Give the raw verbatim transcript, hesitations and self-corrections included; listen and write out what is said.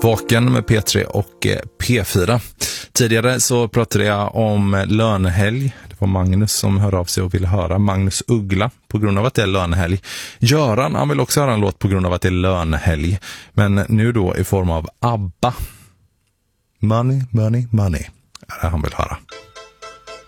Vaken med P tre och P fyra. Tidigare så pratade jag om lönehelg. Det var Magnus som hörde av sig och ville höra Magnus Uggla på grund av att det är lönehelg. Göran, han vill också höra en låt på grund av att det är lönehelg. Men nu då i form av ABBA. Money, money, money är det han vill höra.